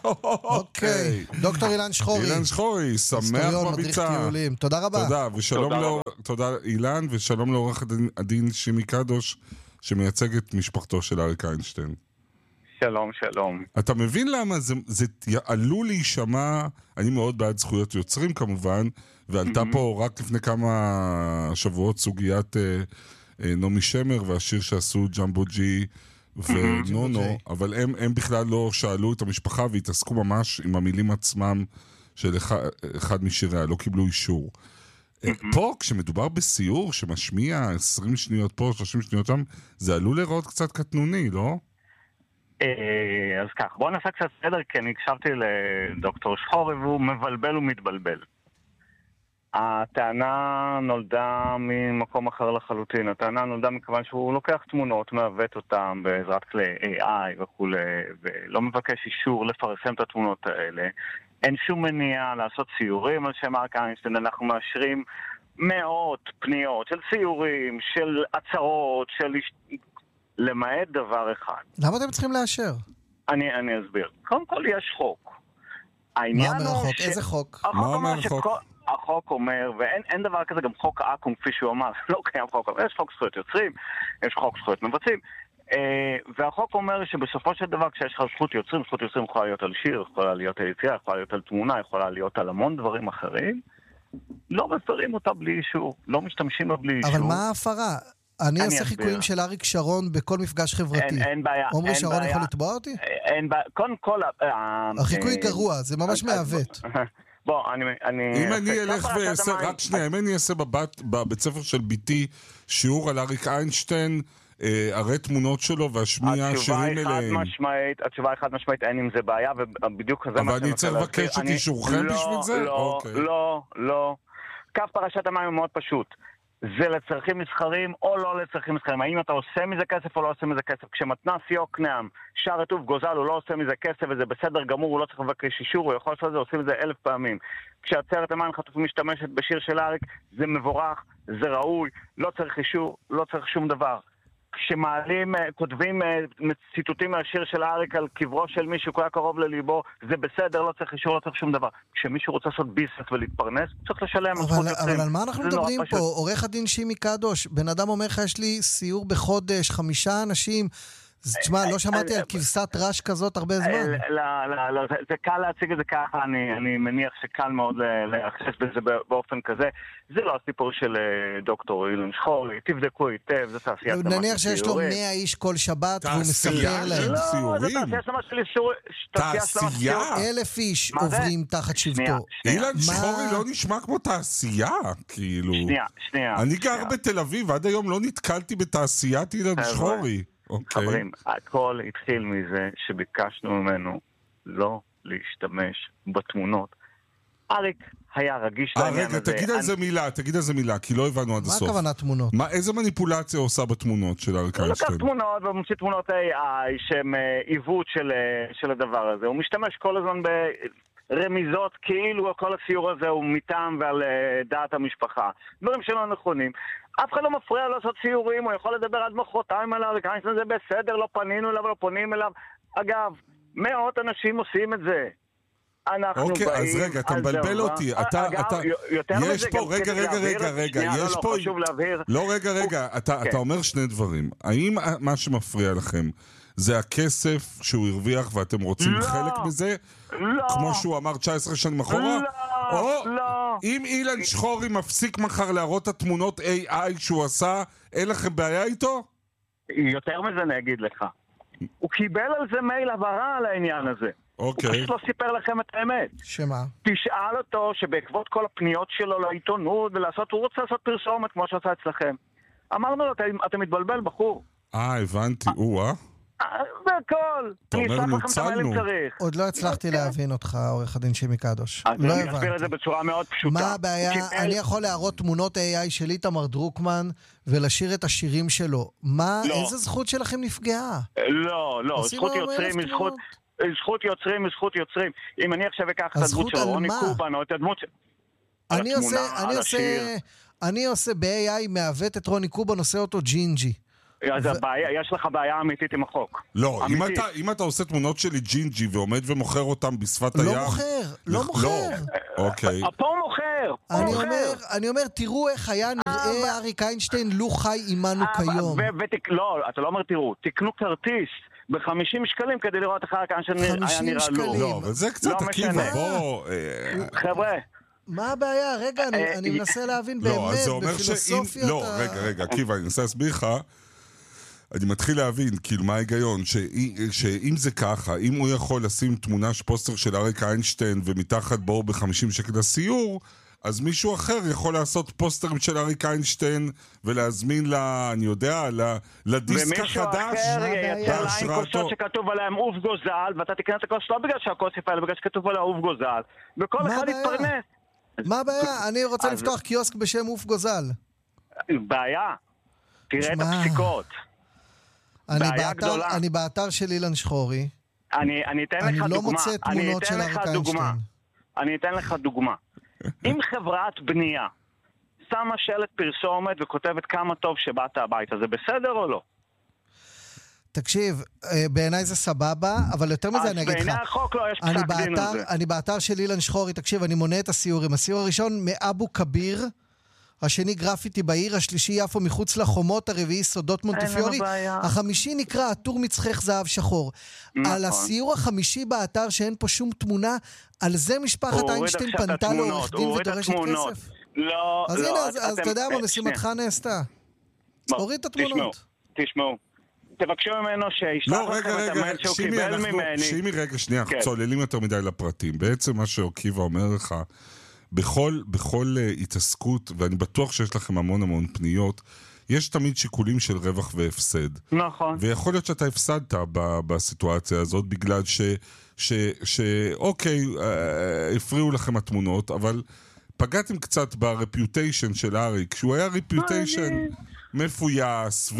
אוקיי. דוקטור אילן שחורי. אילן שחורי, שמח בביצה. תודה רבה. תודה אילן, ושלום לעורך הדין שימי קדוש שמייצג את משפחתו של אריק איינשטיין. שלום, שלום. אתה מבין למה זה עלול להישמע, אני מאוד בעד זכויות יוצרים כמובן, ועלתה פה רק לפני כמה שבועות סוגיית נעמי שמר והשיר שעשו ג'מבו ג'י ונונו, אבל הם בכלל לא שאלו את המשפחה והתעסקו ממש עם המילים עצמם של אחד משיריה, לא קיבלו אישור. פה, כשמדובר בסיור שמשמיע 20 שניות פה, 30 שניות שם, זה עלול לראות קצת קטנוני, לא? אז כך, בואו נעשה קצת סדר, כי אני הקשבתי לדוקטור שחורי והוא מבלבל ומתבלבל. הטענה נולדה ממקום אחר לחלוטין. הטענה נולדה מכיוון שהוא לוקח תמונות, מעוות אותם בעזרת כלי AI וכו', ולא מבקש אישור לפרסם את התמונות האלה. אין שום מניעה לעשות סיורים על שם אריק איינשטיין. אנחנו מאשרים מאות פניות של סיורים, של הצעות, למעט דבר אחד. למה אתם צריכים לאשר? אני אסביר. קודם כל יש חוק. מה אומר החוק? איזה חוק? החוק אומר, ואין דבר כזה גם חוק האקום כפי שהוא אמר, לא קיים חוק, אבל יש חוק זכויות יוצרים, יש חוק זכויות מבצעים, והחוק אומר שבסופו של דבר כשיש לך זכות יוצרים, זכות יוצרים יכולה להיות על שיר, יכולה להיות על יצירה, יכולה להיות על תמונה, יכולה להיות על המון דברים אחרים, לא מפרים אותה בלי אישור, לא משתמשים בה בלי אישור. אבל מה ההפרה? אני אעשה חיקויים של אריק שרון בכל מפגש חברתי. אין בעיה. עומרי שרון יכול לתבוע אותי? אין בעיה. קודם כל... החיקוי גרוע, זה ממש מעוות. בוא, אם אני אלך ואעשה, רק שנייה, אם אני אעשה בבית ספר של ביתי שיעור על אריק איינשטיין, הרי תמונות שלו והשמיע שירים אליהם. התשובה היא חד משמעית, אין עם זה בעיה, ובדיוק כזה... אבל אני צריך לבקש את אישורכם בשביל זה? לא. קו פרשת המים הוא מאוד פשוט. זה לצרכים מסחרים או לא לצרכים מסחרים. האם אתה עושה מזה כסף או לא עושה מזה כסף? כשמתנ"ס יוקנעם, שער רטוב גוזל, הוא לא עושה מזה כסף וזה בסדר גמור, הוא לא צריך לבקש אישור, הוא יכול לעשות את זה, עושים את זה 1000 פעמים. כשעצרת המים חטופים משתמשת בשיר של אריק, זה מבורך, זה ראוי, לא צריך אישור, לא צריך שום דבר. כשמעלים, כותבים ציטוטים מהשיר של אריק על קברו של מישהו כל קרוב לליבו, זה בסדר, לא צריך אישור, לא צריך שום דבר. כשמישהו רוצה לעשות ביזנס ולהתפרנס, צריך לשלם. אבל על מה אנחנו מדברים פה? עורך הדין שימי קדוש, בן אדם אומר לך, יש לי סיור בחודש, 5 אנשים, תשמע, לא שמעתי על כבשת רש כזאת הרבה זמן. לא, זה קל להציג את זה ככה, אני מניח שקל מאוד להכניס בזה באופן כזה. זה לא הסיפור של דוקטור אילן שחורי, תבדקו היטב, זה תעשיית למש. נניח שיש לו 100 איש כל שבת והוא מספר להם. לא, זה תעשיית למש של איסור... תעשייה? 1,000 איש עוברים תחת שבטו. אילן שחורי לא נשמע כמו תעשייה, כאילו. שנייה. אני גר בתל אביב, עד היום לא נתקלתי בתעשיית אילן שחורי. חברים, הכל התחיל מזה שביקשנו ממנו לא להשתמש בתמונות. אריק היה רגיש לעניין הזה. רגע, תגיד על זה מילה, כי לא הבנו עד הסוף. מה הכוונה תמונות? איזה מניפולציה עושה בתמונות של אריק איינשטיין? הוא לקח תמונות ומוציא תמונות AI שהן עיוות של הדבר הזה. הוא משתמש כל הזמן ברמיזות כאילו כל הסיור הזה הוא מטעם ועל דעת המשפחה. דברים שלא נכונים. אף אחד לא מפריע לעשות סיורים, הוא יכול לדבר עד מחרתיים על אריק איינשטיין, זה בסדר, לא פנינו אליו, לא פונים אליו. אגב, מאות אנשים עושים את זה. אוקיי, אז רגע, אתה מבלבל אותי. יש פה, רגע, יש פה... לא, רגע, אתה אומר שני דברים. האם מה שמפריע לכם זה הכסף שהוא הרוויח ואתם רוצים חלק מזה? לא. כמו שהוא אמר 19 שנים אחורה? לא. אם אילן שחורי מפסיק מחר להראות את התמונות AI שהוא עשה, אין לכם בעיה איתו? יותר מזה אני אגיד לך. הוא קיבל על זה מייל הבהרה על העניין הזה. אוקיי. הוא פשוט לא סיפר לכם את האמת. שמה? תשאל אותו שבעקבות כל הפניות שלו לעיתונות ולעשות, הוא רוצה לעשות פרסומת כמו שעשה אצלכם. אמרנו לו, אתה מתבלבל בחור. הבנתי, זה הכל. אתה אומר נוצלנו. עוד לא הצלחתי להבין אותך, עורך הדין שימי קדוש. לא אני אסביר את זה בצורה מאוד פשוטה. מה הבעיה? אני יכול להראות תמונות AI של איתמר דרוקמן ולשיר את השירים שלו. איזה זכות שלכם נפגעה? לא. זכות יוצרים היא זכות יוצרים. אם אני עכשיו אקח את הדמות של רוני קובן או את הדמות של... אני עושה ב-AI מעוות את רוני קובן, עושה אותו ג'ינג'י. אז יש לך בעיה אמיתית עם החוק. לא, אם אתה עושה תמונות שלי ג'ינג'י ועומד ומוכר אותם בשפת הים... לא מוכר. אוקיי. פה הוא מוכר. אני אומר, תראו איך היה נראה אריק איינשטיין לו חי עמנו כיום. לא, אתה לא אומר תראו, תקנו כרטיס ב-50 שקלים כדי לראות איך אריק איינשטיין היה נראה לו. לא, אבל זה קצת עקיבא, בוא... חבר'ה. מה הבעיה? רגע, אני מנסה להבין באמת בפילוסופיה... לא, רגע, עקיבא, אני מנסה להסביר לך... אני מתחיל להבין, כאילו, מה ההיגיון, שאם זה ככה, אם הוא יכול לשים תמונה פוסטר של אריק איינשטיין ומתחת בו ב-50 שקל לסיור, אז מישהו אחר יכול לעשות פוסטרים של אריק איינשטיין ולהזמין אני יודע, לדיסק החדש. ומישהו אחר ייצר להם כוסות שכתוב עליהם אוף גוזל, ואתה תקנה את הכוס לא בגלל שהכוס יפה, אלא בגלל שכתוב עליה אוף גוזל, וכל אחד יתפרנס. מה הבעיה? אני רוצה לפתוח קיוסק בשם אוף גוזל. בעיה. תראה את הפסיקות. אני באתר של אילן שחורי. אני אתן לך דוגמה. אני לא מוצא תמונות של אריק איינשטיין. אני אתן לך דוגמה. אם חברת בנייה שמה שלט פרסומת וכותבת כמה טוב שבאת הביתה, זה בסדר או לא? תקשיב, בעיניי זה סבבה, אבל יותר מזה אני אגיד לך. אז בעיני החוק לא, יש פסק דין לזה. אני באתר של אילן שחורי, תקשיב, אני מונה את הסיורים. הסיור הראשון מאבו כביר, השני גרפיטי בעיר, השלישי יפו מחוץ לחומות, הרביעי סודות מונטיפיורי, החמישי נקרא הטור מצחך זהב שחור. על הסיור החמישי באתר שאין פה שום תמונה, על זה משפחת איינשטיין פנתה לעורך דין ודורשת כסף. לא, אז הנה, אז אתה יודע מה משימתך נעשתה. הוריד את התמונות. תשמעו. תבקשו ממנו שישלח לכם את המייל שהוא קיבל ממני. שימי רגע, שנייה, צוללים יותר מדי לפרטים. בעצם מה שעקיבא אומר לך, בכל התעסקות, ואני בטוח שיש לכם המון פניות, יש תמיד שיקולים של רווח והפסד. נכון. ויכול להיות שאתה הפסדת בסיטואציה הזאת, בגלל אוקיי, הפריעו לכם התמונות, אבל פגעתם קצת ברפיוטיישן של אריק, שהוא היה רפיוטיישן מפויס,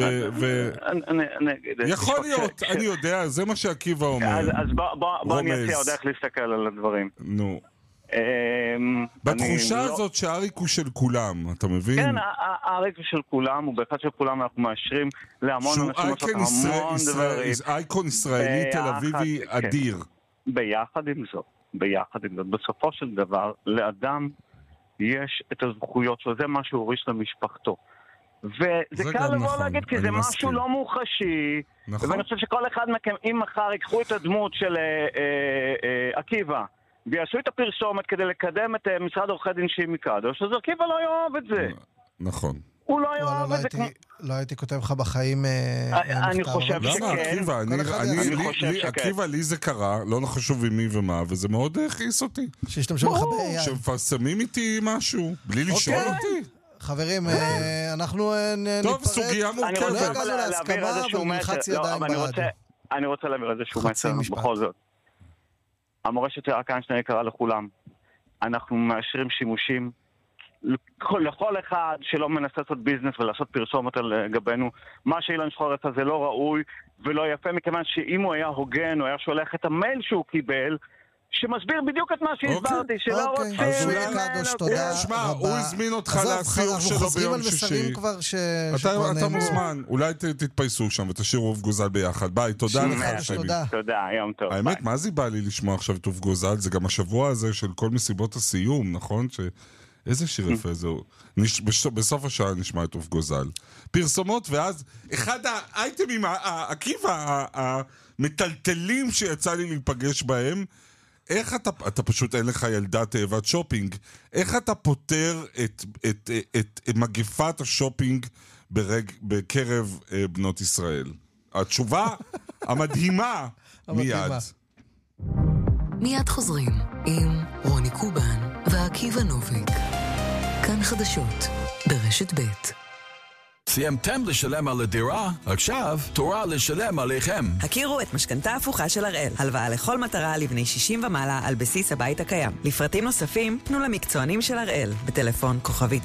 יכול להיות, אני יודע, זה מה שעקיבא אומר. אז בוא אני אציע עוד איך להסתכל על הדברים. נו. בתחושה הזאת שאריק הוא של כולם, אתה מבין? כן, אריק הוא של כולם, הוא בהחלט של כולם, אנחנו מאשרים להמון אנשים לעשות המון דברים. אייקון ישראלי תל אביבי אדיר. ביחד עם זאת, בסופו של דבר, לאדם יש את הזכויות שלו, זה מה שהוא הוריש למשפחתו. וזה קל לבוא להגיד, כי זה משהו לא מוחשי, ואני חושב שכל אחד מכם, אם מחר ייקחו את הדמות של עקיבא, ויעשו את הפרסומת כדי לקדם את משרד עורכי דין שהיא מקדוש, אז עקיבא לא יאהב את זה. נכון. הוא לא יאהב את זה. לא הייתי כותב לך בחיים אני חושב שכן. למה, עקיבא, לי זה קרה, לא חשוב עם מי ומה, וזה מאוד הכעיס אותי. שהשתמשו לך ביד. שמפרסמים איתי משהו, בלי לשאול אותי. חברים, אנחנו נפרד. טוב, סוגיה מורכבת. לא הגענו להסכמה, אבל נלחץ ידיים ברדיו. אני רוצה להעביר איזשהו מסר, בכל זאת. המורשת של אריק איינשטיין יקרה לכולם. אנחנו מאשרים שימושים לכל אחד שלא מנסה לעשות ביזנס ולעשות פרסומת על גבינו. מה שאילן שחור עשה זה לא ראוי ולא יפה, מכיוון שאם הוא היה הוגן, הוא היה שולח את המייל שהוא קיבל, שמסביר בדיוק את מה שהסברתי, שלא רוצים... אז קדוש, תודה רבה. שמע, הוא הזמין אותך לסיור שלו ביום שישי. אתה מוזמן, אולי תתפייסו שם ותשאירו אוף גוזל ביחד. ביי, תודה לך. תודה, יום טוב. האמת, מה זה בא לי לשמוע עכשיו את אוף גוזל? זה גם השבוע הזה של כל מסיבות הסיום, נכון? איזה שיר יפה זהו. בסוף השעה נשמע את אוף גוזל. פרסומות, ואז אחד האייטמים, עקיבא, המטלטלים שיצא לי להיפגש בהם, איך אתה פשוט אין לך ילדה תאבת שופינג, איך אתה פותר את מגפת השופינג בקרב בנות ישראל? התשובה המדהימה מיד. מיד חוזרים עם רוני קובן ועקיבא נוביק. כאן חדשות ברשת ב'. סיימתם לשלם על הדירה? עכשיו תורה לשלם עליכם. הכירו את משכנתה הפוכה של הראל. הלוואה לכל מטרה לבני 60 ומעלה על בסיס הבית הקיים. לפרטים נוספים פנו למקצוענים של הראל בטלפון כוכבי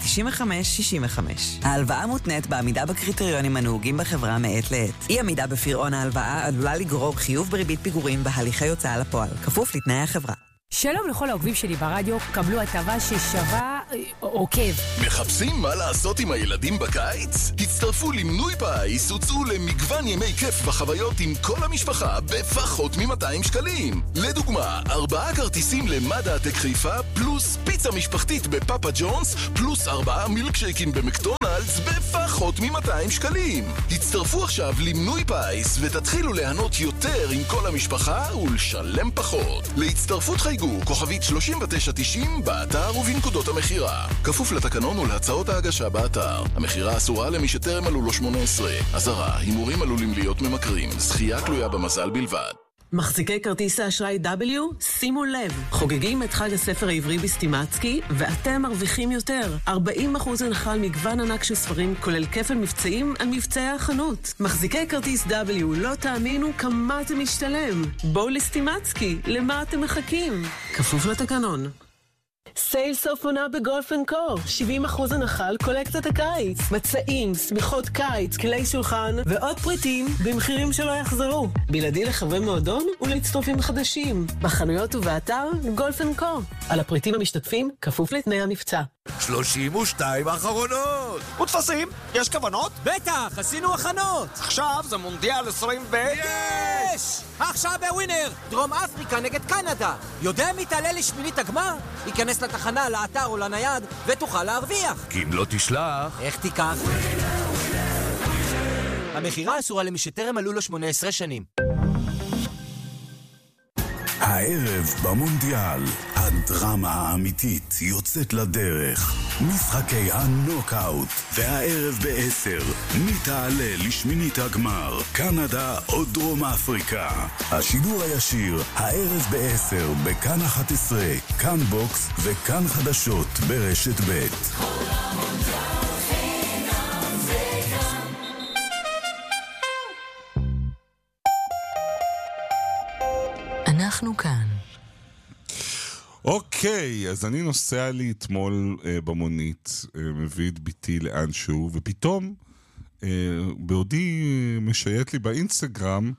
9565. ההלוואה מותנית בעמידה בקריטריונים הנהוגים בחברה מעת לעת. אי עמידה בפירעון ההלוואה עלולה לגרור חיוב בריבית פיגורים בהליכי הוצאה לפועל, כפוף לתנאי החברה. שלום לכל העוקבים שלי ברדיו, קבלו הטבה ששווה עוקב. מחפשים מה לעשות עם הילדים בקיץ? הצטרפו למנוי פיס, הוצאו למגוון ימי כיף וחוויות עם כל המשפחה בפחות מ-200 שקלים. לדוגמה, 4 כרטיסים למדע הטק חיפה, פלוס פיצה משפחתית בפאפה ג'ונס, פלוס 4 מילקשייקים במקדונלדס בפחות מ-200 שקלים. הצטרפו עכשיו למנוי פיס ותתחילו ליהנות יותר עם כל המשפחה ולשלם פחות. להצטרפות חייגו כוכבית 3990 באתר ובנקודות המחירה. כפוף לתקנון ולהצעות ההגשה באתר. המחירה אסורה למי שטרם מלאו לו 18. אזהרה, הימורים עלולים להיות ממכרים. זכייה תלויה במזל בלבד. מחזיקי כרטיס האשראי W, שימו לב, חוגגים את חג הספר העברי בסטימצקי, ואתם מרוויחים יותר. 40% הנחה על מגוון ענק של ספרים, כולל כפל מבצעים על מבצעי החנות. מחזיקי כרטיס W, לא תאמינו כמה זה משתלם. בואו לסטימצקי, למה אתם מחכים? כפוף לתקנון. סייל סוף עונה בגולף אנד קו, 70% הנחה על קולקציית הקיץ, מצעים, סמיכות קיץ, כלי שולחן ועוד פריטים במחירים שלא יחזרו, בלעדי לחברי מועדון ולהצטרפים חדשים, בחנויות ובאתר גולף אנד קו. על הפריטים המשתתפים כפוף לתנאי המבצע. 32 האחרונות. ותפסים? יש כוונות? בטח, עשינו הכנות. עכשיו זה מונדיאל 20 יש! עכשיו בווינר, דרום אפריקה נגד קנדה. יודע מי תעלה לשמינית הגמר? ייכנס לתחנה, לאתר או לנייד ותוכל להרוויח. כי אם לא תשלח... איך תיקח? המחירה אסורה למי שטרם מלאו לו 18 שנים. הערב במונדיאל, הדרמה האמיתית יוצאת לדרך. משחקי הנוקאוט, והערב ב-10, מי תעלה לשמינית הגמר, קנדה או דרום אפריקה. השידור הישיר, הערב ב-10, בכאן 11, כאן בוקס וכאן חדשות ברשת ב'. אנחנו כאן. אוקיי, אז אני נוסע לי אתמול במונית, מביא את ביתי לאנשהו, ופתאום, בעודי משייט לי באינסטגרם,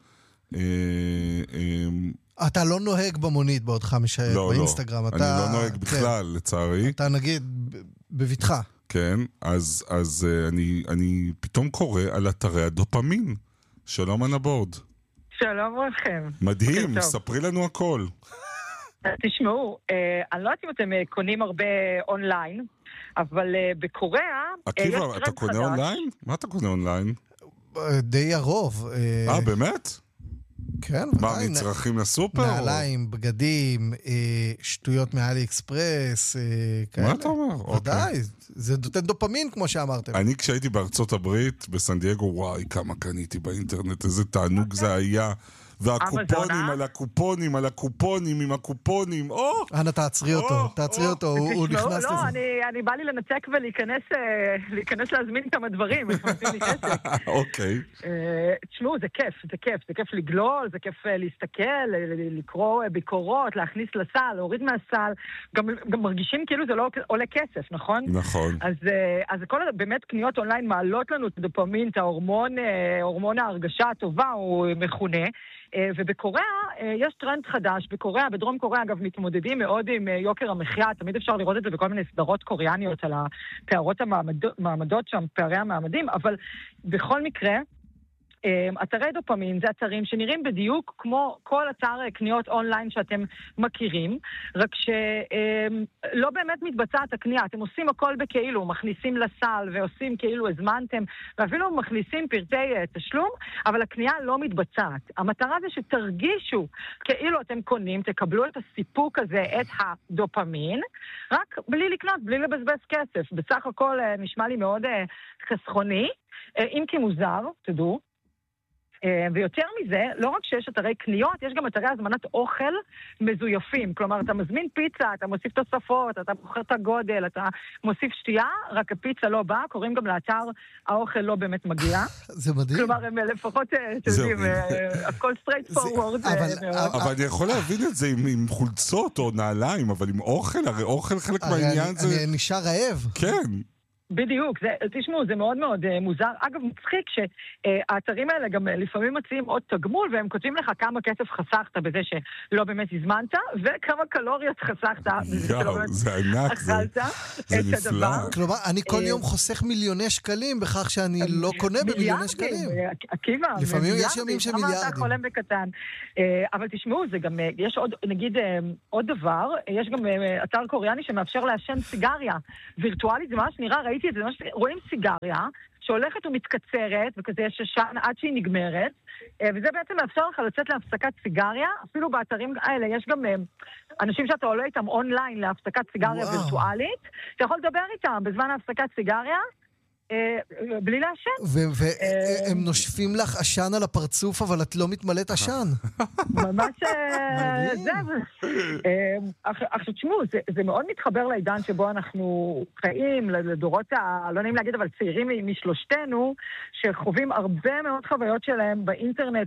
אתה לא נוהג במונית בעודך משייט באינסטגרם. לא, אני לא נוהג בכלל, לצערי. אתה נגיד בביתך. כן, אז אני פתאום קורא על אתרי הדופמין. שלום אנבורד. שלום לכם. מדהים, ספרי לנו הכל. תשמעו, אני לא יודעת אם אתם קונים הרבה אונליין, אבל בקוריאה עקיבא, אתה קונה אונליין? מה אתה קונה אונליין? די הרוב. באמת? כן. מה, מצרכים לסופר? נעליים, בגדים, שטויות מאלי אקספרס, כאלה. מה אתה אומר? ודאי, זה נותן דופמין כמו שאמרתם. אני כשהייתי בארצות הברית, בסן דייגו, וואי, כמה קניתי באינטרנט, איזה תענוג זה היה. והקופונים על הקופונים על הקופונים עם הקופונים, אנה, תעצרי אותו, הוא נכנס לזה. לא, אני בא לי לנצק ולהיכנס להזמין כמה דברים, אוקיי. תשמעו, זה כיף לגלול, זה כיף להסתכל, לקרוא ביקורות, להכניס לסל, להוריד מהסל, גם מרגישים כאילו זה לא עולה כסף, נכון? נכון. אז כל באמת קניות אונליין מעלות לנו את הדופמין, את ההורמון ההרגשה הטובה, הוא מכונה, ובקוריאה יש טרנד חדש, בדרום קוריאה אגב מתמודדים מאוד עם יוקר המחיה, תמיד אפשר לראות את זה בכל מיני סדרות קוריאניות על הפערות המעמדות שם, פערי המעמדים, אבל בכל מקרה, אתרי דופמין זה אתרים שנראים בדיוק כמו כל אתר קניות אונליין שאתם מכירים, רק שלא באמת מתבצעת הקנייה, אתם עושים הכל בכאילו, מכניסים לסל ועושים כאילו הזמנתם, ואפילו מכניסים פרטי תשלום, אבל הקנייה לא מתבצעת. המטרה זה שתרגישו כאילו אתם קונים, תקבלו את הסיפוק הזה, את הדופמין, רק בלי לקנות, בלי לבזבז כסף. בסך הכל נשמע לי מאוד חסכוני, אם כי מוזר, תדעו. ויותר מזה, לא רק שיש אתרי קניות, יש גם אתרי הזמנת אוכל מזויפים. כלומר, אתה מזמין פיצה, אתה מוסיף תוספות, אתה בוחר את הגודל, אתה מוסיף שתייה, רק הפיצה לא באה, קוראים גם לאתר, האוכל לא באמת מגיע. זה מדהים. כלומר, הם לפחות, תדעים, הכל straight forward. אבל אני יכול להבין את זה עם חולצות או נעליים, אבל עם אוכל, הרי אוכל חלק מהעניין זה... אני נשאר רעב. כן. בדיוק, תשמעו, זה מאוד מאוד מוזר. אגב, מצחיק שהאתרים האלה גם לפעמים מציעים עוד תגמול, והם כותבים לך כמה כסף חסכת בזה שלא באמת הזמנת, וכמה קלוריות חסכת בזה שלא באמת אכלת את הדבר. כלומר, אני כל יום חוסך מיליוני שקלים בכך שאני לא קונה במיליוני שקלים. עקיבא, לפעמים יש ימים של מיליארדים. אתה חולם בקטן. אבל תשמעו, זה גם, יש עוד, נגיד, עוד דבר, יש גם אתר קוריאני שמאפשר לעשן סיגריה וירטואלית, זה ממש נראה, ראיתי את זה, רואים סיגריה שהולכת ומתקצרת, וכזה יש ששן עד שהיא נגמרת, וזה בעצם מאפשר לך לצאת להפסקת סיגריה, אפילו באתרים האלה יש גם אנשים שאתה עולה איתם אונליין להפסקת סיגריה וירטואלית, אתה יכול לדבר איתם בזמן ההפסקת סיגריה, בלי לעשן. והם נושפים לך עשן על הפרצוף, אבל את לא מתמלאת עשן. ממש זה. עכשיו תשמעו, זה מאוד מתחבר לעידן שבו אנחנו חיים, לדורות, לא נעים להגיד, אבל צעירים משלושתנו, שחווים הרבה מאוד חוויות שלהם באינטרנט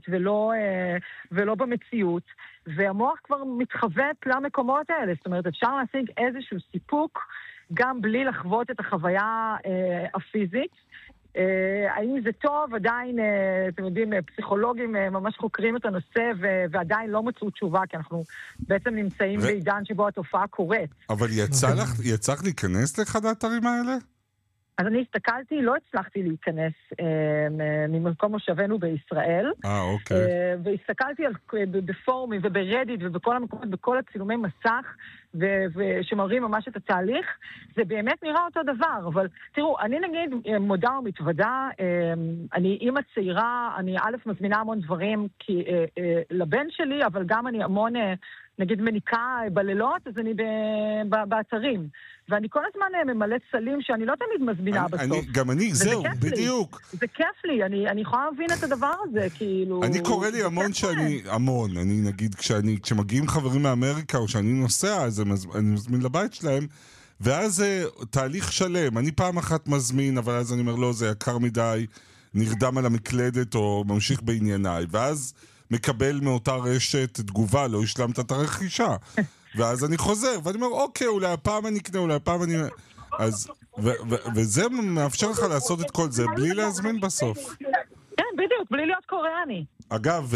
ולא במציאות, והמוח כבר מתחוות למקומות האלה. זאת אומרת, אפשר להשיג איזשהו סיפוק, גם בלי לחוות את החוויה הפיזית. האם זה טוב? עדיין, אתם יודעים, פסיכולוגים ממש חוקרים את הנושא ועדיין לא מצאו תשובה, כי אנחנו בעצם נמצאים בעידן שבו התופעה קורית. אבל יצא לך להיכנס לאחד האתרים האלה? אז אני הסתכלתי, לא הצלחתי להיכנס ממקום מושבנו בישראל. אוקיי. והסתכלתי בפורומים וברדיט ובכל המקומות, בכל הצילומי מסך, ושמראים ממש את התהליך. זה באמת נראה אותו דבר, אבל תראו, אני נגיד מודה ומתוודה, אני אימא צעירה, אני א' מזמינה המון דברים לבן שלי, אבל גם אני המון, נגיד מניקה בלילות, אז אני באתרים. ואני כל הזמן ממלאת סלים שאני לא תמיד מזמינה בסוף. גם אני, זהו, בדיוק. זה כיף לי, אני יכולה להבין את הדבר הזה, כאילו... אני קורא לי המון, אני נגיד, כשמגיעים חברים מאמריקה או שאני נוסע, אז אני מזמין לבית שלהם, ואז זה תהליך שלם. אני פעם אחת מזמין, אבל אז אני אומר, לא, זה יקר מדי, נרדם על המקלדת או ממשיך בענייניי, ואז מקבל מאותה רשת תגובה, לא השלמת את הרכישה. ואז אני חוזר, ואני אומר, אוקיי, אולי הפעם אני אקנה, אולי הפעם אני... אז, וזה מאפשר לך לעשות את כל זה, בלי להזמין בסוף. כן, בדיוק, בלי להיות קוריאני. אגב,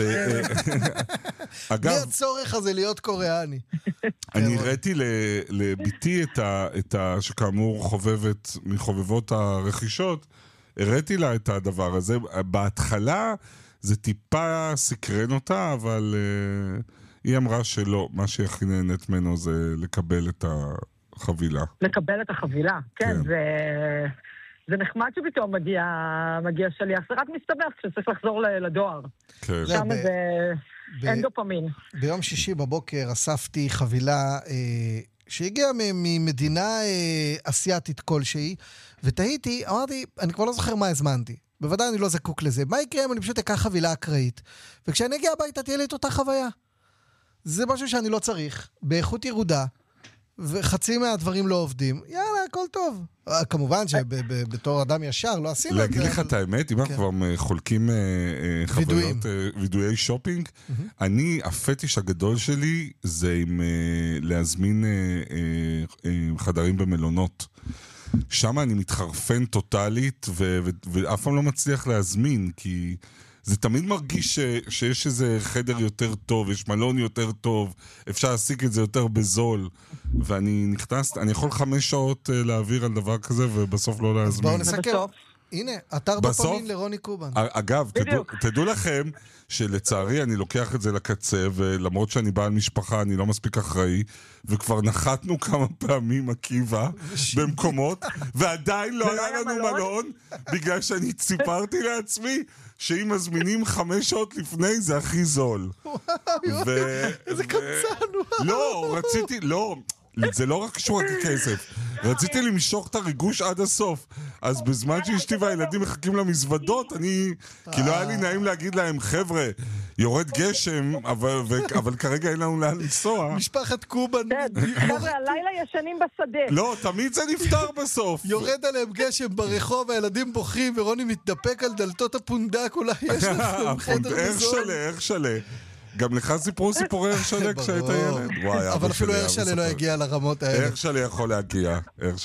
בלי הצורך הזה להיות קוריאני. אני ראיתי לביתי שכאמור חובבת מחובבות הרכישות, הראיתי לה את הדבר הזה. בהתחלה זה טיפה סקרן אותה, אבל היא אמרה שלא, מה שהכי נהנית ממנו זה לקבל את החבילה. לקבל את החבילה, כן. זה נחמד שפתאום מגיע שליח, זה רק מסתבך כשצריך לחזור לדואר. כן. שם זה אין דופמין. ביום שישי בבוקר אספתי חבילה שהגיעה ממדינה אסיאתית כלשהי, ותהיתי, אמרתי, אני כבר לא זוכר מה הזמנתי. בוודאי אני לא זקוק לזה. מה יקרה אם אני פשוט אקח חבילה אקראית? וכשאני אגיע הביתה תהיה לי את אותה חוויה. זה משהו שאני לא צריך, באיכות ירודה, וחצי מהדברים לא עובדים. יאללה, הכל טוב. כמובן שבתור אדם ישר לא עשינו את זה. להגיד לך את האמת, אם אנחנו כבר חולקים חוויות, וידואי שופינג, הפטיש הגדול שלי זה עם להזמין חדרים במלונות. שם אני מתחרפן טוטלית, ואף פעם לא מצליח להזמין, כי זה תמיד מרגיש שיש איזה חדר יותר טוב, יש מלון יותר טוב, אפשר להשיג את זה יותר בזול, ואני נכנס, אני יכול 5 שעות להעביר על דבר כזה, ובסוף לא להזמין. בואו נסכם. הנה, אתר דופמין לרוני קובן. אגב, תדעו לכם שלצערי אני לוקח את זה לקצה, ולמרות שאני בעל משפחה, אני לא מספיק אחראי, וכבר נחתנו כמה פעמים עקיבא במקומות, ועדיין לא היה לנו מלון, בגלל שאני ציפרתי לעצמי שאם מזמינים 5 שעות לפני זה הכי זול. איזה קמצן. לא, זה לא רק קשור רק כסף. רציתי למשוך את הריגוש עד הסוף. אז בזמן שאשתי והילדים מחכים למזוודות, כי לא היה לי נעים להגיד להם, חבר'ה, יורד גשם, אבל כרגע אין לנו לאן לנסוע. משפחת קובן. חבר'ה, הלילה ישנים בשדה. לא, תמיד זה נפטר בסוף. יורד עליהם גשם ברחוב, הילדים בוכים, ורוני מתדפק על דלתות הפונדק, אולי יש לכם חדר מזון. איך שלה. גם לך סיפרו סיפורי הרשלה כשהיית ילד. אבל אפילו הרשלה לא הגיע לרמות האלה. הרשלה יכול להגיע.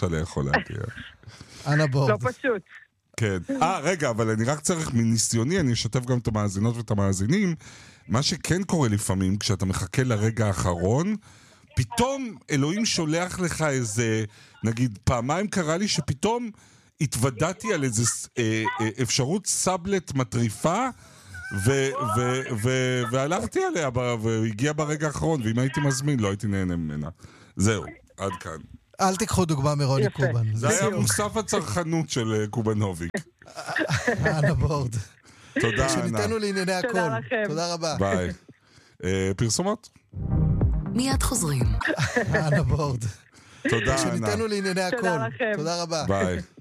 אנה בורד. לא פשוט. כן. רגע, אבל אני רק צריך מניסיוני, אני אשתף גם את המאזינות ואת המאזינים, מה שכן קורה לפעמים, כשאתה מחכה לרגע האחרון, פתאום אלוהים שולח לך איזה, נגיד, פעמיים קרה לי שפתאום התוודעתי על איזה אפשרות סאבלט מטריפה, והלכתי עליה, והגיע ברגע האחרון, ואם הייתי מזמין, לא הייתי נהנה ממנה. זהו, עד כאן. אל תיקחו דוגמה מרוני קובן. זה היה מוסף הצרכנות של קובנוביק. אנה בורד. תודה, אנה. שניתנו לענייני הכל. תודה רבה. ביי. פרסומות? מיד חוזרים. אנה בורד. תודה, אנה. שניתנו לענייני הכל. תודה רבה. ביי.